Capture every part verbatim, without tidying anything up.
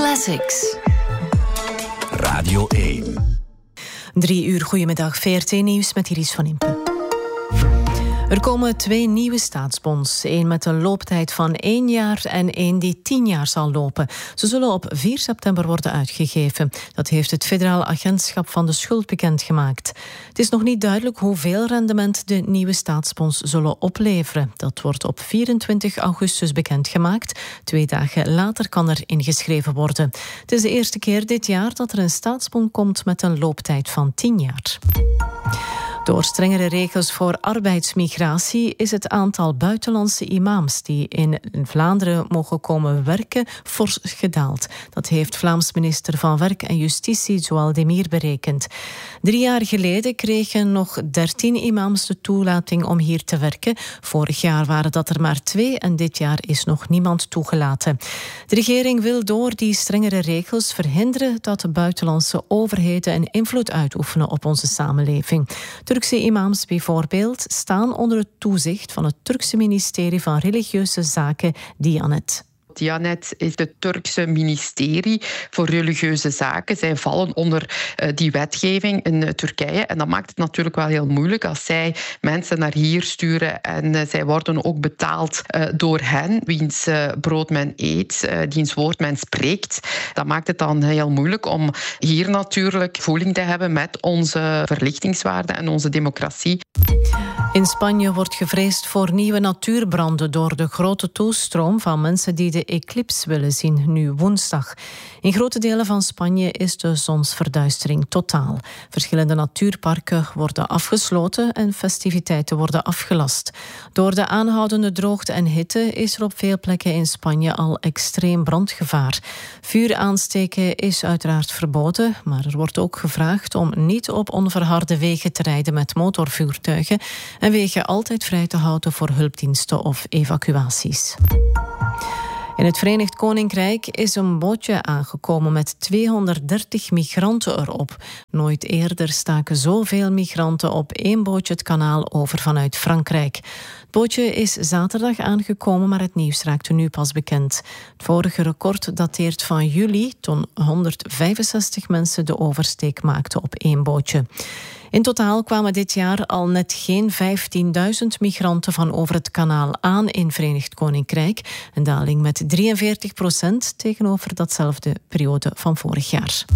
Classics. Radio één. Drie uur, goedemiddag, V R T-nieuws met Iris van Impe. Er komen twee nieuwe staatsbons. Eén met een looptijd van één jaar en één die tien jaar zal lopen. Ze zullen op vier september worden uitgegeven. Dat heeft het Federaal Agentschap van de Schuld bekendgemaakt. Het is nog niet duidelijk hoeveel rendement de nieuwe staatsbons zullen opleveren. Dat wordt op vierentwintig augustus bekendgemaakt. Twee dagen later kan er ingeschreven worden. Het is de eerste keer dit jaar dat er een staatsbon komt met een looptijd van tien jaar. Door strengere regels voor arbeidsmigratie is het aantal buitenlandse imams die in Vlaanderen mogen komen werken fors gedaald. Dat heeft Vlaams minister van Werk en Justitie Joël Demir berekend. Drie jaar geleden kregen nog dertien imams de toelating om hier te werken. Vorig jaar waren dat er maar twee en dit jaar is nog niemand toegelaten. De regering wil door die strengere regels verhinderen dat de buitenlandse overheden een invloed uitoefenen op onze samenleving. Turkse imams bijvoorbeeld staan onder het toezicht van het Turkse ministerie van Religieuze Zaken, Diyanet. Diyanet is het Turkse ministerie voor religieuze zaken. Zij vallen onder uh, die wetgeving in uh, Turkije. En dat maakt het natuurlijk wel heel moeilijk als zij mensen naar hier sturen en uh, zij worden ook betaald uh, door hen, wiens uh, brood men eet, uh, diens woord men spreekt. Dat maakt het dan heel moeilijk om hier natuurlijk voeling te hebben met onze verlichtingswaarden en onze democratie. In Spanje wordt gevreesd voor nieuwe natuurbranden door de grote toestroom van mensen die de eclips willen zien, nu woensdag. In grote delen van Spanje is de zonsverduistering totaal. Verschillende natuurparken worden afgesloten en festiviteiten worden afgelast. Door de aanhoudende droogte en hitte is er op veel plekken in Spanje al extreem brandgevaar. Vuur aansteken is uiteraard verboden, maar er wordt ook gevraagd om niet op onverharde wegen te rijden met motorvoertuigen en wegen altijd vrij te houden voor hulpdiensten of evacuaties. In het Verenigd Koninkrijk is een bootje aangekomen met tweehonderddertig migranten erop. Nooit eerder staken zoveel migranten op één bootje het kanaal over vanuit Frankrijk. Het bootje is zaterdag aangekomen, maar het nieuws raakte nu pas bekend. Het vorige record dateert van juli, toen honderdvijfenzestig mensen de oversteek maakten op één bootje. In totaal kwamen dit jaar al net geen vijftienduizend migranten van over het kanaal aan in Verenigd Koninkrijk. Een daling met drieënveertig procent tegenover datzelfde periode van vorig jaar.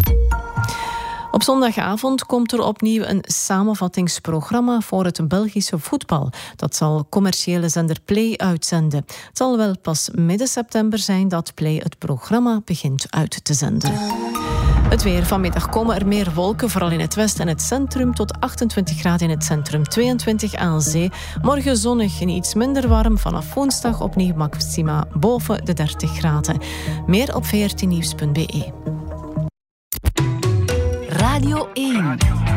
Op zondagavond komt er opnieuw een samenvattingsprogramma voor het Belgische voetbal. Dat zal commerciële zender Play uitzenden. Het zal wel pas midden september zijn dat Play het programma begint uit te zenden. Het weer. Vanmiddag komen er meer wolken, vooral in het westen en het centrum, tot achtentwintig graden in het centrum, tweeëntwintig aan zee. Morgen zonnig en iets minder warm. Vanaf woensdag opnieuw maxima boven de dertig graden. Meer op v r t nieuws punt b e. Radio één.